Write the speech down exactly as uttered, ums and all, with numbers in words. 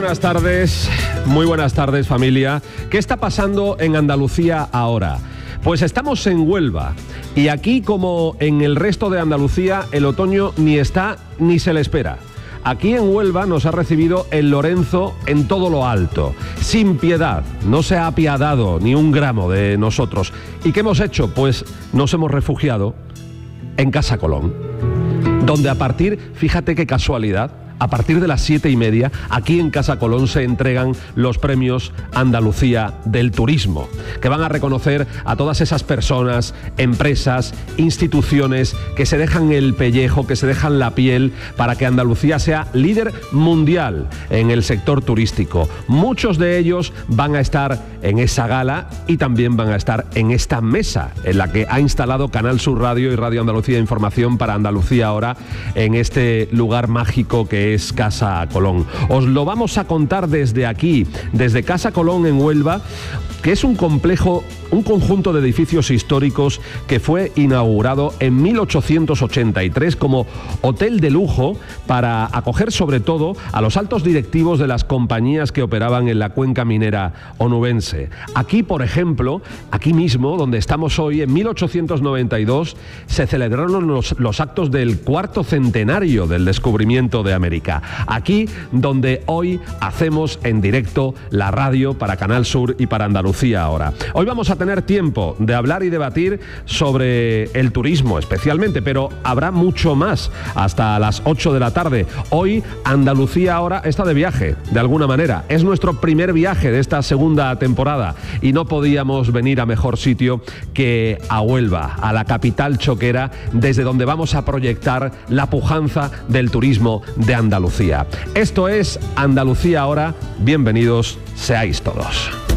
buenas tardes, muy buenas tardes familia. ¿Qué está pasando en Andalucía ahora? Pues estamos en Huelva y aquí, como en el resto de Andalucía, el otoño ni está ni se le espera. Aquí en Huelva nos ha recibido el Lorenzo en todo lo alto, sin piedad, no se ha apiadado ni un gramo de nosotros. ¿Y qué hemos hecho? Pues nos hemos refugiado en Casa Colón, donde a partir, fíjate qué casualidad, a partir de las siete y media, aquí en Casa Colón se entregan los premios Andalucía del Turismo, que van a reconocer a todas esas personas, empresas, instituciones que se dejan el pellejo, que se dejan la piel para que Andalucía sea líder mundial en el sector turístico. Muchos de ellos van a estar en esa gala y también van a estar en esta mesa en la que ha instalado Canal Sur Radio y Radio Andalucía Información para Andalucía Ahora, en este lugar mágico que es Casa Colón. Os lo vamos a contar desde aquí, desde Casa Colón en Huelva, que es un complejo, un conjunto de edificios históricos que fue inaugurado en mil ochocientos ochenta y tres como hotel de lujo para acoger sobre todo a los altos directivos de las compañías que operaban en la cuenca minera onubense. Aquí, por ejemplo, aquí mismo, donde estamos hoy, en mil ochocientos noventa y dos, se celebraron los, los actos del cuarto centenario del descubrimiento de América. Aquí, donde hoy hacemos en directo la radio para Canal Sur y para Andalucía Ahora. Hoy vamos a tener tiempo de hablar y debatir sobre el turismo especialmente, pero habrá mucho más hasta las ocho de la tarde. Hoy Andalucía Ahora está de viaje, de alguna manera. Es nuestro primer viaje de esta segunda temporada y no podíamos venir a mejor sitio que a Huelva, a la capital choquera, desde donde vamos a proyectar la pujanza del turismo de Andalucía. Esto es Andalucía Ahora. Bienvenidos seáis todos.